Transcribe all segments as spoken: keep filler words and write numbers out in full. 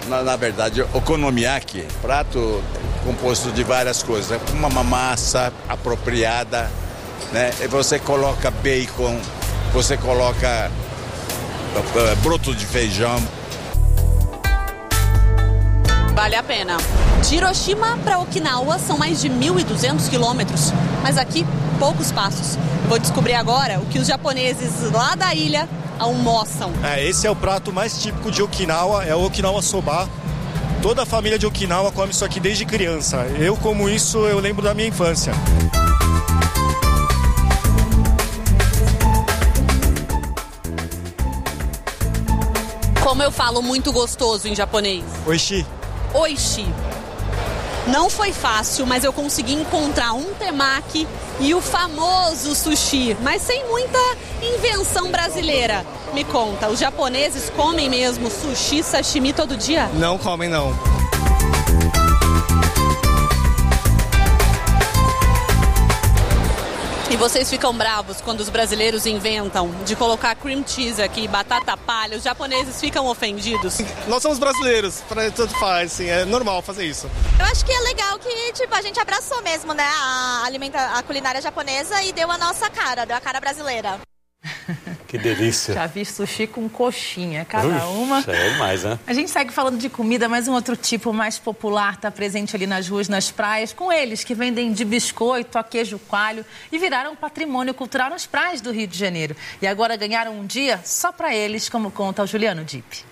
Na, na verdade, okonomiyaki, prato composto de várias coisas. Uma massa apropriada, né? E você coloca bacon, você coloca uh, broto de feijão. Vale a pena. De Hiroshima para Okinawa são mais de mil e duzentos quilômetros, mas aqui poucos passos. Vou descobrir agora o que os japoneses lá da ilha almoçam. É, esse é o prato mais típico de Okinawa, é o Okinawa Soba. Toda a família de Okinawa come isso aqui desde criança. Eu como isso, eu lembro da minha infância. Como eu falo muito gostoso em japonês? Oishi. Oishi. Não foi fácil, mas eu consegui encontrar um temaki e o famoso sushi, mas sem muita invenção brasileira. Me conta, os japoneses comem mesmo sushi, sashimi todo dia? Não comem, não. E vocês ficam bravos quando os brasileiros inventam de colocar cream cheese aqui, batata palha, os japoneses ficam ofendidos? Nós somos brasileiros, tanto faz, assim, é normal fazer isso. Eu acho que é legal que, tipo, a gente abraçou mesmo, né, a, alimenta, a culinária japonesa e deu a nossa cara, deu a cara brasileira. Que delícia. Já vi sushi com coxinha, cada Ux, uma. É demais, né? A gente segue falando de comida, mas um outro tipo mais popular está presente ali nas ruas, nas praias, com eles que vendem de biscoito a queijo coalho e viraram patrimônio cultural nas praias do Rio de Janeiro. E agora ganharam um dia só para eles, como conta o Juliano Dipp.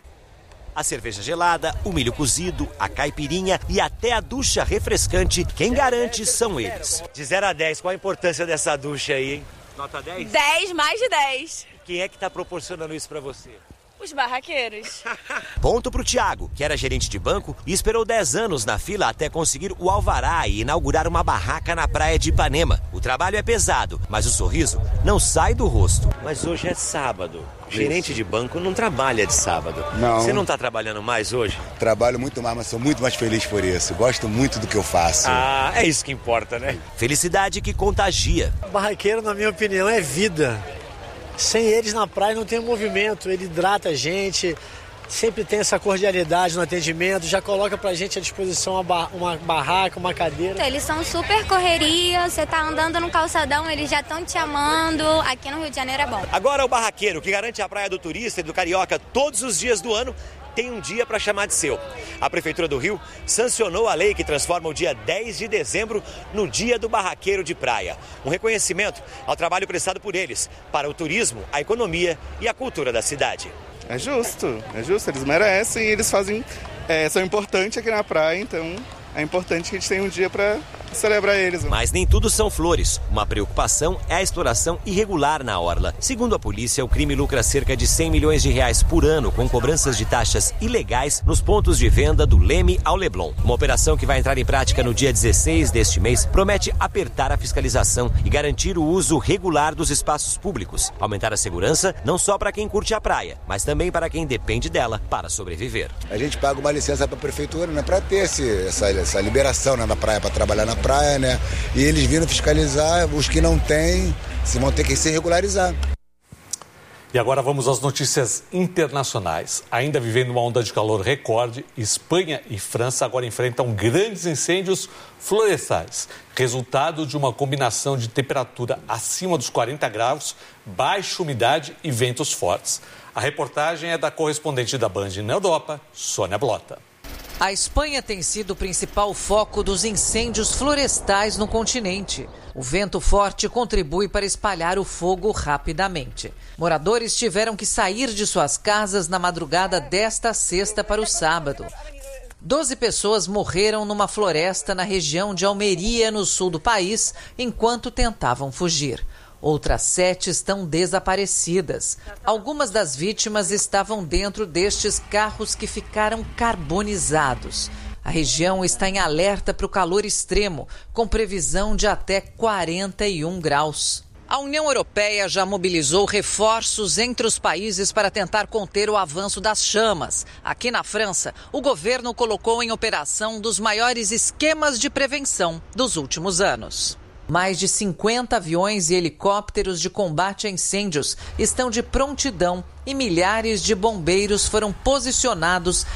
A cerveja gelada, o milho cozido, a caipirinha e até a ducha refrescante, quem garante são eles. De zero a dez, qual a importância dessa ducha aí, hein? Nota dez? dez, mais de dez. Quem é que está proporcionando isso para você? Os barraqueiros. Ponto pro Thiago, que era gerente de banco e esperou dez anos na fila até conseguir o alvará e inaugurar uma barraca na praia de Ipanema. O trabalho é pesado, mas o sorriso não sai do rosto. Mas hoje é sábado. Gerente de banco não trabalha de sábado. Não. Você não está trabalhando mais hoje? Trabalho muito mais, mas sou muito mais feliz por isso. Gosto muito do que eu faço. Ah, é isso que importa, né? Felicidade que contagia. Barraqueiro, na minha opinião, é vida. Sem eles na praia não tem movimento, ele hidrata a gente, sempre tem essa cordialidade no atendimento, já coloca pra gente à disposição uma, bar- uma barraca, uma cadeira. Eles são super correria, você tá andando no calçadão, eles já estão te amando, aqui no Rio de Janeiro é bom. Agora o barraqueiro, que garante a praia do turista e do carioca todos os dias do ano, tem um dia para chamar de seu. A Prefeitura do Rio sancionou a lei que transforma o dia dez de dezembro no Dia do Barraqueiro de Praia. Um reconhecimento ao trabalho prestado por eles para o turismo, a economia e a cultura da cidade. É justo, é justo, eles merecem e eles fazem, é, são importantes aqui na praia, então é importante que a gente tenha um dia para celebrar eles. Mas nem tudo são flores. Uma preocupação é a exploração irregular na orla. Segundo a polícia, o crime lucra cerca de cem milhões de reais por ano com cobranças de taxas ilegais nos pontos de venda do Leme ao Leblon. Uma operação que vai entrar em prática no dia dezesseis deste mês promete apertar a fiscalização e garantir o uso regular dos espaços públicos. Aumentar a segurança não só para quem curte a praia, mas também para quem depende dela para sobreviver. A gente paga uma licença para a prefeitura, né, para ter esse, essa, essa liberação, né, da praia, para trabalhar na praia, né? E eles viram fiscalizar, os que não têm, se vão ter que se regularizar. E agora vamos às notícias internacionais. Ainda vivendo uma onda de calor recorde, Espanha e França agora enfrentam grandes incêndios florestais, resultado de uma combinação de temperatura acima dos quarenta graus, baixa umidade e ventos fortes. A reportagem é da correspondente da Band na Europa, Sônia Blota. A Espanha tem sido o principal foco dos incêndios florestais no continente. O vento forte contribui para espalhar o fogo rapidamente. Moradores tiveram que sair de suas casas na madrugada desta sexta para o sábado. Doze pessoas morreram numa floresta na região de Almeria, no sul do país, enquanto tentavam fugir. Outras sete estão desaparecidas. Algumas das vítimas estavam dentro destes carros que ficaram carbonizados. A região está em alerta para o calor extremo, com previsão de até quarenta e um graus. A União Europeia já mobilizou reforços entre os países para tentar conter o avanço das chamas. Aqui na França, o governo colocou em operação um dos maiores esquemas de prevenção dos últimos anos. Mais de cinquenta aviões e helicópteros de combate a incêndios estão de prontidão e milhares de bombeiros foram posicionados